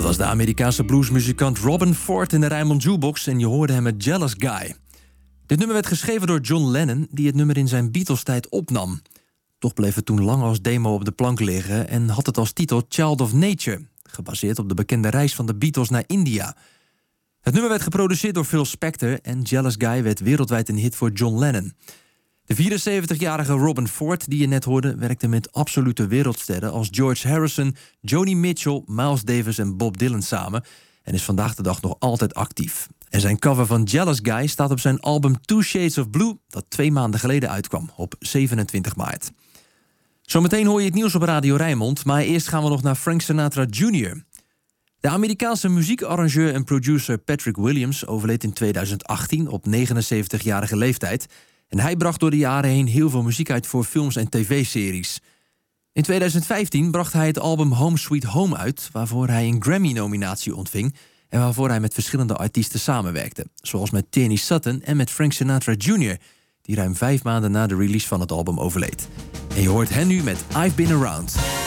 was de Amerikaanse bluesmuzikant Robben Ford in de Rijnmond Jukebox en je hoorde hem met Jealous Guy. Dit nummer werd geschreven door John Lennon, die het nummer in zijn Beatles-tijd opnam. Toch bleef het toen lang als demo op de plank liggen en had het als titel Child of Nature, gebaseerd op de bekende reis van de Beatles naar India. Het nummer werd geproduceerd door Phil Spector en Jealous Guy werd wereldwijd een hit voor John Lennon. De 74-jarige Robben Ford, die je net hoorde, werkte met absolute wereldsterren als George Harrison, Joni Mitchell, Miles Davis en Bob Dylan samen en is vandaag de dag nog altijd actief. En zijn cover van Jealous Guy staat op zijn album Two Shades of Blue, dat 2 maanden geleden uitkwam, op 27 maart. Zometeen hoor je het nieuws op Radio Rijnmond, maar eerst gaan we nog naar Frank Sinatra Jr. De Amerikaanse muziekarrangeur en producer Patrick Williams overleed in 2018 op 79-jarige leeftijd. En hij bracht door de jaren heen heel veel muziek uit voor films en tv-series. In 2015 bracht hij het album Home Sweet Home uit, waarvoor hij een Grammy-nominatie ontving en waarvoor hij met verschillende artiesten samenwerkte. Zoals met Tierney Sutton en met Frank Sinatra Jr., die ruim 5 maanden na de release van het album overleed. En je hoort hen nu met I've Been Around.